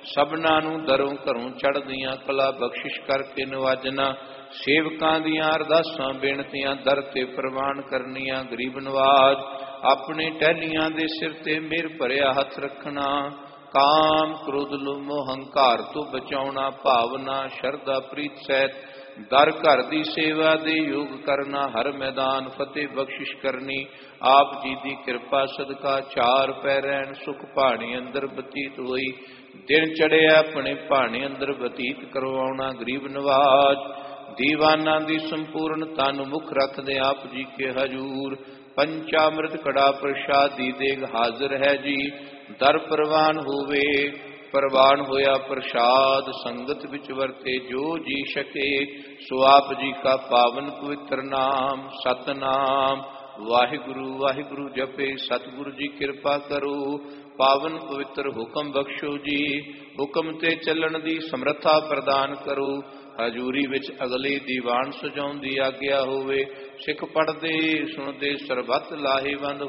ਸਭਨਾਂ ਨੂੰ ਦਰੋਂ ਘਰੋਂ ਚੜ੍ਹਦੀਆਂ ਕਲਾ ਬਖਸ਼ਿਸ਼ ਕਰਕੇ ਨਵਾਜਣਾ। ਸੇਵਕਾਂ ਦੀਆਂ ਅਰਦਾਸਾਂ ਬੇਨਤੀਆਂ ਦਰ ਤੇ ਪ੍ਰਵਾਨ ਕਰਨੀਆਂ। ਗਰੀਬ ਨਵਾਜ ਆਪਣੇ ਟਹਿਲੀਆਂ ਦੇ ਸਿਰ ਤੇ ਮਿਹਰ ਭਰਿਆ ਹੱਥ ਰੱਖਣਾ। ਕਾਮ ਕ੍ਰੋਧ ਲੋਭ ਹੰਕਾਰ ਤੋਂ ਬਚਾਉਣਾ। ਭਾਵਨਾ ਸ਼ਰਧਾ ਪ੍ਰੀਤ ਸਹਿਤ ਦਰ ਘਰ ਦੀ ਸੇਵਾ ਦੇ ਯੋਗ ਕਰਨਾ। ਹਰ ਮੈਦਾਨ ਫਤਿਹ ਬਖਸ਼ਿਸ਼ ਕਰਨੀ। ਆਪ ਜੀ ਦੀ ਕਿਰਪਾ ਸਦਕਾ ਚਾਰ ਪਹਿਰੈਣ ਸੁਖ ਭਾਣੇ ਅੰਦਰ ਬਤੀਤ ਹੋਈ। ਦਿਨ ਚੜਿਆ ਆਪਣੇ ਭਾਣੇ ਅੰਦਰ ਬਤੀਤ ਕਰਵਾਉਣਾ। ਗਰੀਬ ਨਵਾਜ ਦੀਵਾਨਾਂ ਦੀ ਸੰਪੂਰਨ ਤਨ ਮੁਖ ਰੱਖਦੇ ਆਪ ਜੀ ਕੇ ਹਜੂਰ। ਪੰਚਾਮ੍ਰਿਤ ਕੜਾ ਪ੍ਰਸ਼ਾਦ ਦੀ ਦੇਗ ਹਾਜ਼ਰ ਹੈ ਜੀ। ਦਰ ਪ੍ਰਵਾਨ ਹੋਵੇ ਪ੍ਰਵਾਨ ਹੋਇਆ ਪ੍ਰਸ਼ਾਦ ਸੰਗਤ ਵਿੱਚ ਵਰਤੇ ਜੋ ਜੀ ਸਕੇ। ਸੋ ਆਪ ਜੀ ਕਾ ਪਾਵਨ ਪਵਿੱਤਰ ਨਾਮ ਸਤਨਾਮ ਵਾਹਿਗੁਰੂ ਵਾਹਿਗੁਰੂ ਜਪੇ। ਸਤਿਗੁਰੂ ਜੀ ਕਿਰਪਾ ਕਰੋ ਪਾਵਨ ਪਵਿੱਤਰ ਹੁਕਮ ਬਖਸ਼ੋ ਜੀ। ਹੁਕਮ ਤੇ ਚੱਲਣ ਦੀ ਸਮਰੱਥਾ ਪ੍ਰਦਾਨ ਕਰੋ। ਹਜ਼ੂਰੀ ਵਿੱਚ ਅਗਲੇ ਦੀਵਾਨ ਸਜਾਉਣ ਦੀ ਆਗਿਆ ਹੋਵੇ। ਸਿੱਖ ਪੜ੍ਹਦੇ ਸੁਣਦੇ ਸਰਬੱਤ ਲਾਹੇਵੰਦ